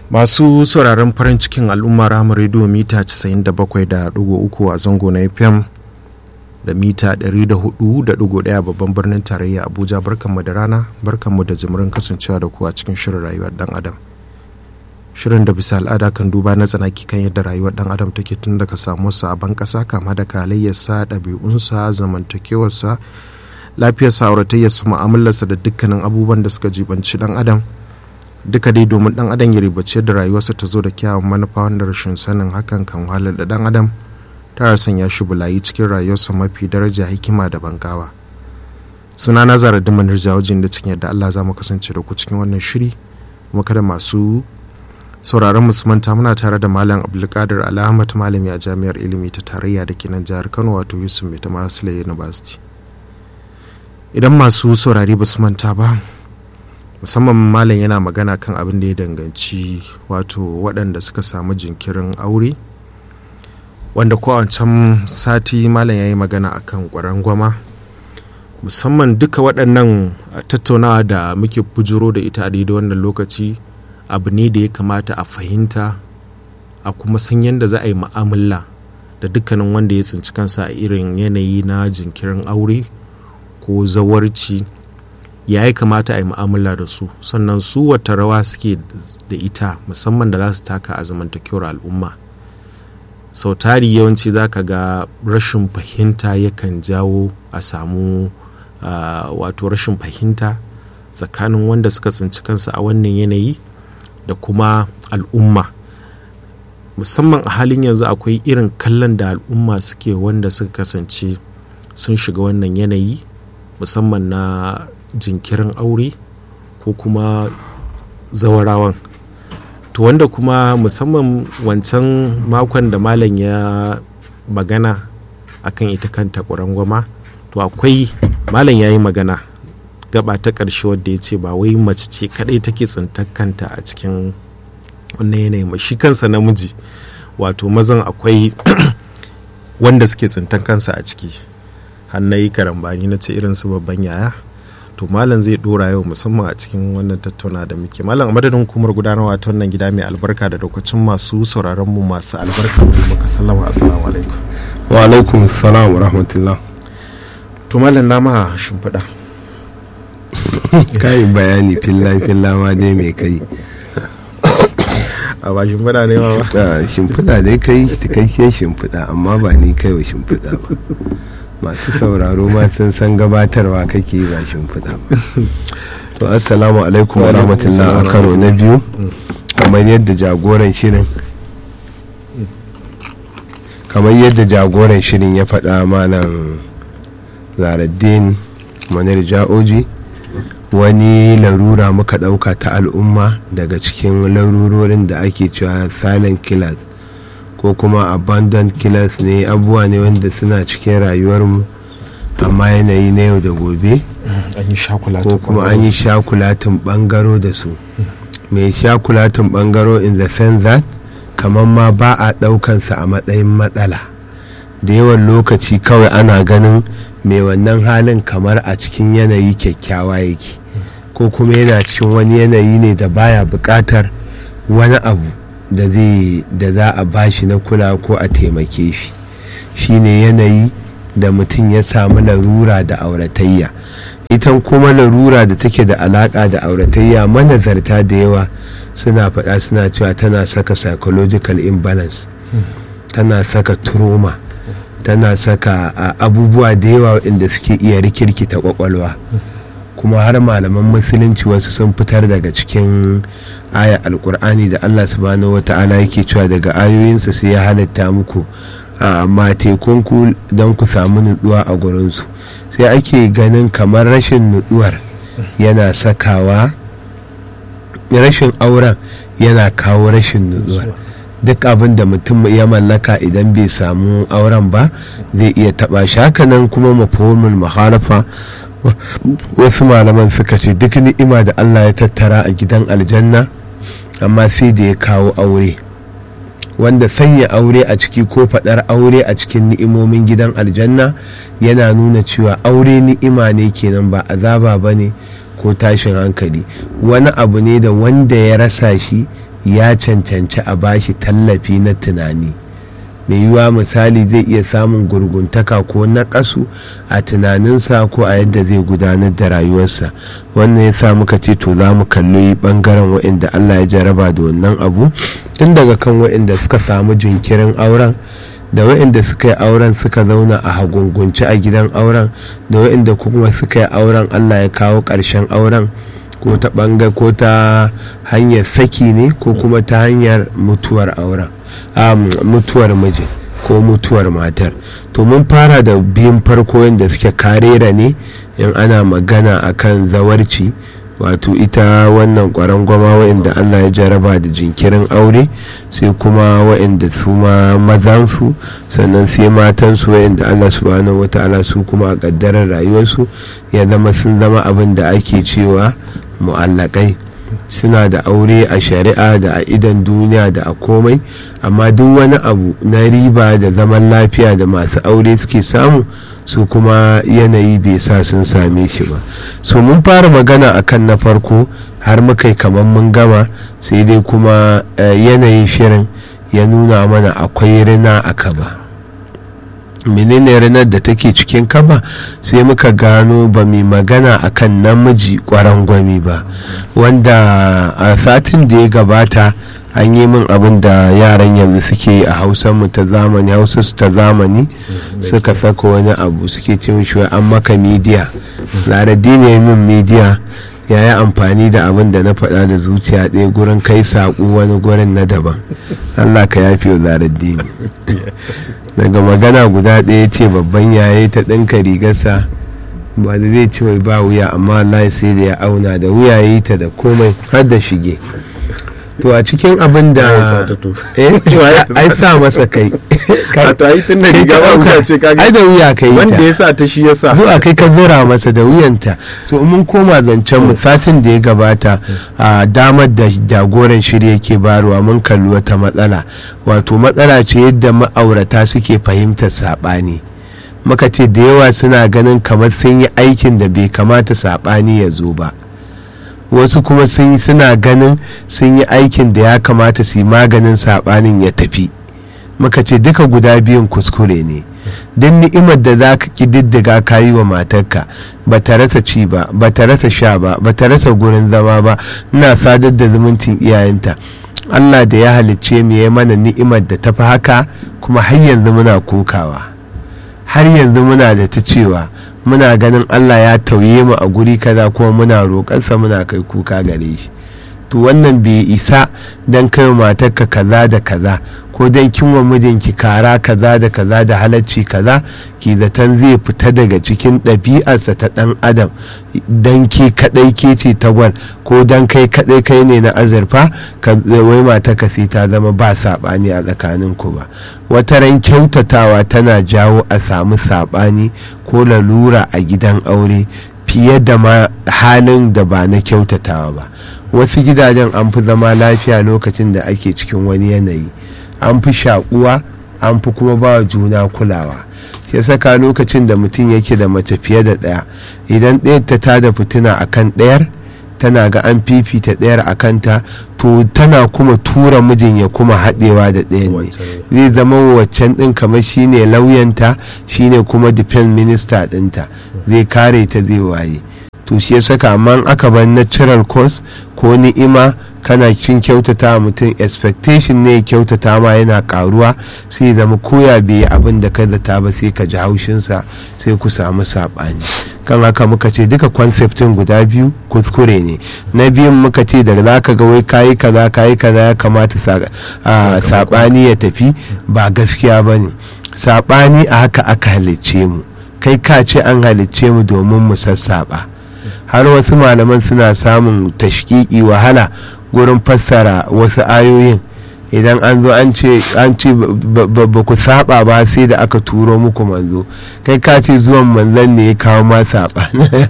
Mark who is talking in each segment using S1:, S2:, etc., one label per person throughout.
S1: Masu sauraron farin cikin al'umma Rahama Radio mita 97.3 a zango na FM da mita 104.1 babban birnin tarayya Abuja. Barkanmu da rana, barkanmu da jimirin kasancewa da ku a cikin shirin rayuwar dan adam. Shirin da bisa al'ada kan duba na tsanaki kan yadda rayuwar dan adam take tun daga samuwarsa a ban kasa, kama da halayyarsa, ɗabi'unsa, zamantakewarsa, lafiyarsa, auratayyarsa, mu'amalarsa da dukkanin abubuwan da suka jibanci dan adam. Duka dai domin dan adam ya ribace da rayuwarsa ta zo da kyawun manufa, wanda rashin sanin hakan kan wahalar da dan adam tara sanya shi bulayi cikin rayuwarsa mafi daraja, hikima da bangawa. Suna na Zara Diman Rijawajin da cikin yadda Allah za mu kasance da ku cikin wannan shiri. Kuma kada masu sauraron musamman muna tare da Malam Abdulkadir Ahmad, malami a Jami'ar Ilimi ta Tarayya da ke nan jihar Kano, wato Yusuf Mai Tamasile University. Idan masu saurari ba su manta ba, musamman malam yana magana kan abin da ya danganci wato waɗanda suka samu jinkirin aure, wanda ko a wancan sati malam ya yi magana akan ƙwarangwama. Musamman duka waɗannan tattaunawa da muke bujuro da ita a daidai wannan lokaci abu ne da ya kamata a fahimta, a kuma san yadda za a yi mu'amala da dukkanin wanda ya tsinci kansa a irin yanayi na jinkirin aure ko zawarci. Ya kamata a yi mu'amala da su, sannan su wata rawa suke da ita musamman da za su taka a zamantakewar al'umma. Sau tari yawanci za ka ga rashin fahimta yakan jawo a samu wato rashin fahimta tsakanin wanda suka tsinci kansu a wannan yanayi da kuma al'umma. Musamman a halin yanzu akwai irin kallon da al'umma suke wanda suka kasance sun shiga wannan yanayi, musamman na jinkirin aure ko kuma zawarawan. To wanda kuma musamman wancan makon da malam ya magana akan ita kanta ƙwarangwama, to akwai malam ya yi magana gaba ta ƙarshe wadda ya ce ba wai mace ce kaɗai take tsintar kanta a cikin wannan yanayi ba, shi kansa namiji, wato mazan akwai wanda suke tsintar kansa a ciki. Har na yi karambani na ce irin su babban yaya. To malam zai dora yau musamman a cikin wannan tattauna da muke. Malam, a madadin hukumar gudanarwa ta wannan gida mai albarka da lokacin masu sauraron mu masu albarka, muka sallama, assalamu alaikum.
S2: Wa alaikum assalam wa rahmatullah.
S1: To malam, na ma shimfiɗa
S2: kai bayani filla ma dai mai kai
S1: a ba shimfiɗa ne ba
S2: shimfiɗa dai kai cikakken shimfiɗa, amma ba ni kai wa shimfiɗa ba. Masu sauraro ma sun san gabatarwa kake ba shimfiɗa ba. To assalamu alaikum wa rahmatullah a karo na biyu. Kamar yadda jagoran shirin ya faɗa, malam Zaraddin Manir Ja'oji, wani larura muka ɗauka ta al'umma daga cikin larurorin da ake cewa silent killers ko kuma abandoned killers ne. Abubuwa ne wanda suna cikin rayuwarmu amma yanayi na yau da gobe ko kuma an yi shakulatin bangaro da su. mai shakulatin bangaro in the sense that kamar ma ba a daukansa a matsayin matsala. Da yawan lokaci kawai ana ganin mai wannan halin kamar a cikin yanayi kyakkyawa yake, ko kuma yana cikin wani yanayi ne da baya bukatar wani abu da za a bashi na kula ko a taimake shi. Shine yanayi da mutum ya samu larura da auratayya. Ita kuma larura da take da alaka da auratayya, manazarta da yawa suna faɗa, suna cewa tana saka psychological imbalance, tana saka trauma, tana saka abubuwa da yawa inda suke iya rikirkita kwakwalwa. Kuma har malaman musulunci wasu sun fitar daga cikin aya alkur'ani da Allah subhanahu wata'ala yake cewa daga ayoyinsa sai ya halatta muku matekunku don ku samu nutsuwa a gurinsu. Sai ake ganin kamar rashin nutsuwar yana sakawa, rashin auren yana kawo rashin nutsuwar. Duk abin da mutum ya mallaka idan bai samu auren ba zai iya taba shi. Hakanan kuma mafhumul muhalafa, wasu malaman suka ce duk ni'ima da Allah ya tattara a gidan aljanna amma sai da ya kawo aure, wanda sanya aure a ciki ko fadar aure a cikin ni'imomin gidan aljanna yana nuna cewa aure ni'ima ne kenan, ba azaba bane ko tashin hankali. Wani abu ne da wanda ya rasa shi ya cancanci a bashi tallafi na tunani. mai yiwuwa misali zai iya samun gurguntaka ko naƙasu a tunaninsa ko a yadda zai gudanar da rayuwarsa. wannan ya sa muka ce to za mu kalli ɓangaren waɗanda Allah ya jaraba da wannan abu, tun daga kan waɗanda suka samu jinkirin auren da waɗanda suka yi auren suka zauna a hagungunci a gidan auren da waɗanda kuma suka yi auren Allah ya kawo ƙarshen auren ko ta ko ta hanyar saki ne ko kuma ta hanyar mutuwar auren, mutuwar mijin ko mutuwar matar. to mun fara da biyun farko yadda suke karera ne in ana magana akan zawarci, wato ita wannan kwarangwama waɗanda Allah ya jaraba da jinkirin aure, sai kuma waɗanda su ma mazansu, sannan sai matansu waɗanda Allah subhanahu wata'ala su kuma a ƙaddarar rayuwarsu ya zama sun zama abin da ake cewa mu'allakai, suna da aure a shari'a da a idan duniya da a komai, amma duk wani abu na riba da zaman lafiya da masu aure suke samu su kuma yanayi bai sa sun same shi ba. so mun fara magana akan na farko har muka yi kamar mun gama, sai dai kuma yanayin shirin ya nuna mana akwai rina a kaba. menene rinar da take cikin kaba? sai muka gano ba mai magana akan namiji kwarangwami ba, wanda a satin da ya gabata an yi min abin da yaran yanzu suke yi a hausanmu ta zamani, hausarsu ta zamani, suka saka wani abu suke ce mishi an maka midiya. Laradi ne min midiya ya yi amfani da abin da na faɗa da zuciya ɗaya gurin kai saƙo wani gurin na daban. Allah ka yafi wa Laradi ne. daga magana guda ɗaya ce babban yaye ta ɗinka rigarsa ba da zai ce wai ba wuya, amma Allah sai da ya auna da wuya yi ta da komai har da shige. to a cikin abin da ai sa masa kai
S1: to ai tun da riga wuya ce kaga
S2: ai da wuya kai
S1: wanda ya sa ta shi ya sa
S2: zuwa kai ka zura masa da wuyanta. to mun koma zancen mu satin da ya gabata a damar da jagoran shirya yake barwa mun kalli wata matsala, wato matsala ce yadda ma'aurata suke fahimtar saɓani. muka ce da yawa suna ganin kamar sun yi aikin da bai kamata saɓani ya zo ba, wasu kuma suna ganin sun yi aikin da ya kamata su yi maganin saɓanin ya tafi. muka ce duka guda biyun kuskure ne. don ni'imar da za ka ƙididdiga ka yi wa matarka ba ta rasa ci ba, ba ta rasa sha ba, ba ta rasa gurin zama ba, ina sadar da zumuncin iyayenta. Allah da ya halicce mu ya mana ni'imar da tafi haka, kuma har yanzu muna kokawa, har yanzu muna da ta cewa muna ganin Allah ya tauye mu a guri kaza kuma muna roƙarsa muna kai kuka gare shi. to wannan bai isa don kai matarka kaza da kaza ko don kinwa mijinki kara kaza da kaza da halacci kaza ki zaton zai fita daga cikin ɗabi'arsa ta ɗan adam don ke kaɗai ke ce tagwal ko don kai kaɗai kai ne na azurfa ka wai matarka sai ta zama ba saɓani a tsakaninku ba. wata ran kyautatawa tana jawo a samu saɓani ko lalura a gidan aure fiye da ma halin da ba na kyautatawa ba. wasu gidajen an fi zama lafiya lokacin da ake cikin wani yanayi, an fi shakuwa, an fi kuma ba juna kulawa. ya saka lokacin da mutum yake da mace fiye da ɗaya, idan ɗayar ta tada fitina a kan ɗayar, tana ga an fifita ɗayar a kanta, to tana kuma tura mijin ya kuma haɗewa da ɗayan ne. zai zama waccan ɗin kamar shine lauyanta, shine kuma defense minister ɗinta, zai kare ta zai waye. to shi ya saka amma aka bar natural cause ko ni'ima kana cin kyautata mutum, expectation ne kyautata ma yana karuwa, sai zama koya bai yi abin da ka zata ba sai ka ji haushinsa, sai ku samu saɓani. kan haka muka ce duka conceptin guda biyu kuskure ne. na biyun muka ce da za ka ga wai kayi kaza ya kamata saɓani ya tafi, ba gaskiya ba ne. saɓani a haka aka halicce mu, kai ka ce an halicce mu domin mu sassaɓa. har wasu malaman suna samun tashkiki wahala gurin fassara wasu ayoyin, idan an zo an ce ba ku saba ba sai da aka turo muku manzo, kai ka ce zuwan manzon ne ya kawo ma saba.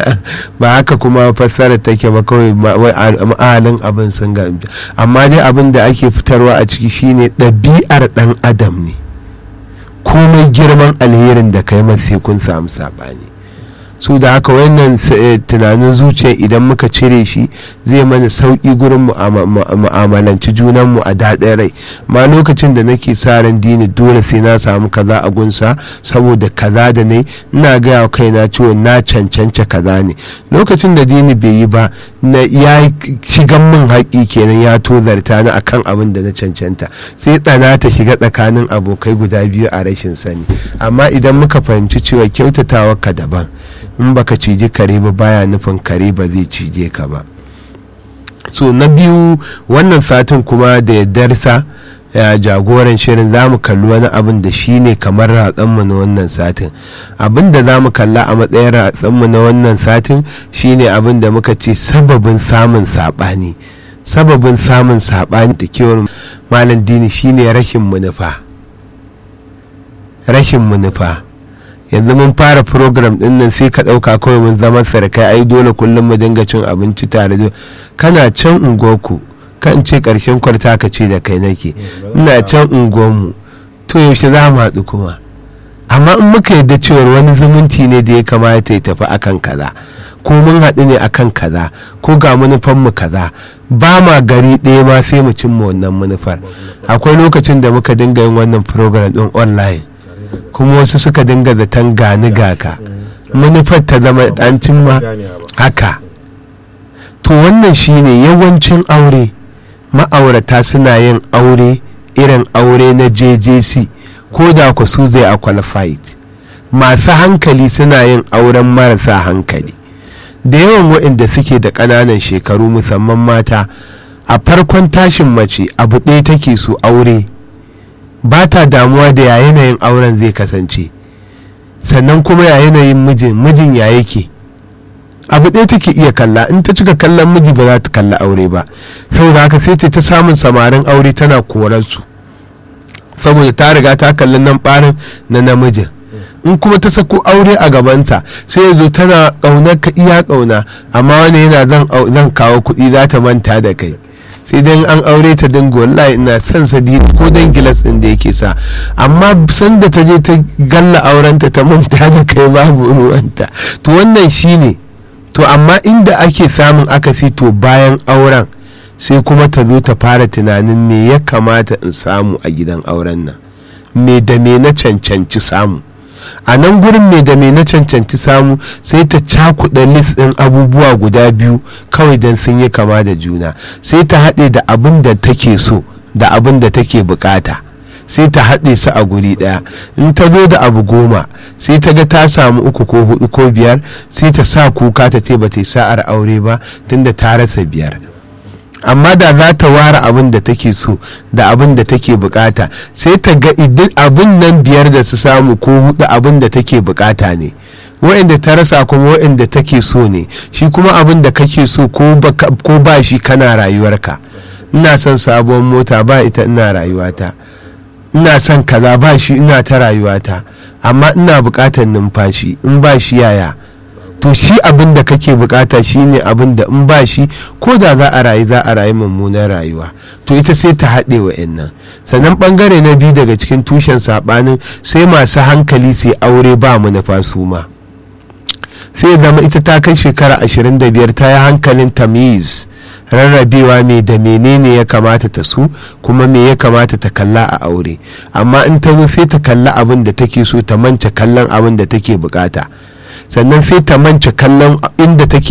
S2: ba haka kuma fassara take ba, kawai ma'alin abin sun ga. amma dai abin da ake fitarwa a ciki shine ɗabi'ar ɗan adam ne, komai girman alherin da kai sai kun samu saɓani. su da haka wannan tunanin zuciya idan muka cire shi zai mana sauƙi gurin mu'amalanci junanmu a daɗin rai. ma lokacin da nake sa ran dini dole sai na samu kaza a gunsa saboda kaza da ne ina gaya wa kaina cewa na cancanta kaza ne. lokacin da dini bai yi ba ya shigan min haƙi kenan, ya tozarta ni akan abin da na cancanta, sai tsana ta shiga tsakanin abokai guda biyu a rashin sani. amma idan muka fahimci cewa kyautatawa ka daban, in baka cije kare ba baya nufin kare ba zai cije ka ba. so na biyu, wannan satin kuma da yardarsa jagoran shirin za mu kalli wani abin da shi ne kamar ratsanmu na wannan satin. abin da za mu kalla a matsayin ratsanmu na wannan satin shi ne abin da muka ce sababin samun saɓani. sababin samun saɓani da kewar malam dini shi ne rashin manufa. yanzu mun fara program din nan sai ka dauka kawai mun zama sarkai, ai dole kullum mu dinga cin abinci tare da kana can unguwarku, kan ce karshen kwarta ka ce da kai nake, ina can unguwarmu, to yaushe za mu haɗu kuma? amma in muka yarda cewa wani zumunci ne da ya kamata ya tafi akan kaza, ko mun haɗu ne akan kaza, ko ga manufanmu kaza, ba ma gari ɗaya ma sai mu cimma wannan manufar. akwai lokacin da muka dinga yin wannan program din online, kuma wasu suka dinga zaton gani gaka, manufar ta zama an cimma haka. to wannan shine yawancin aure, ma'aurata suna yin aure irin aure na JJC, ko da ku su zai a qualified. masu hankali suna yin auren marasa hankali. da yawan waɗanda suke da ƙananan shekaru musamman mata, a farkon tashin mace abu ɗaya take so, aure. ba ta damuwa da ya yanayin auren zai kasance, sannan kuma ya yanayin mijin ya yake. abu ɗaya take iya kalla, in ta cika kallon miji ba za ta kalla aure ba. saboda haka sai ta samun samarin aure tana korarsu, saboda ta riga ta kalli nan ɓarin na namijin. in kuma ta sako aure a gabanta sai ya zo tana ƙaunar ka iya ƙauna, amma wani yana zan kawo kuɗi za ta manta da kai. sai dan an aure ta dinga wallahi ina son sadidi ko dan gilas din da yake sa, amma san da ta je ta galla aurenta ta manta da kai babu ruwanta. to wannan shine. to amma inda ake samun aka fito bayan auren, sai kuma ta zo ta fara tunanin me ya kamata in samu a gidan auren nan, me da me na cancanci samu. a nan gurin me da me na cancanci samu sai ta cakuɗa list ɗin abubuwa guda biyu kawai don sun yi kama da juna, sai ta haɗe da abin da take so da abin da take bukata, sai ta haɗe su a guri ɗaya. in ta zo da abu 10 sai ta ga ta samu 3 ko 4 ko 5, sai ta sa kuka ta ce ba ta yi sa'ar aure ba tunda ta rasa 5. amma da za ta ware abin da take so da abin da take bukata, sai ta ga idan abin nan 5 da su samu ko 4 abin da take bukata ne, wa'anda ta rasa kuma wa'anda take so ne. shi kuma abin da kake so ko ba shi kana rayuwarka. ina son sabuwar mota, ba ita ina rayuwata. ina son kaza, ba shi ina ta rayuwata, amma ina bukatar numfashi, in ba shi yaya? to shi abin da kake bukata shine abin da in ba shi ko da za a rayu mummunan rayuwa. to ita sai ta haɗe wa nan. sannan bangare na biyu daga cikin tushen saɓanin, sai masu hankali sai aure ba manufa su ma. sai zama ita ta kai shekara 25 ta yi hankalin tamiz, rarrabewa me da menene ya kamata ta su kuma me ya kamata ta kalla a aure. amma in ta zo sai ta kalla abin da take so, ta manta kallon abin da take bukata, sannan sai ta manta kallon inda take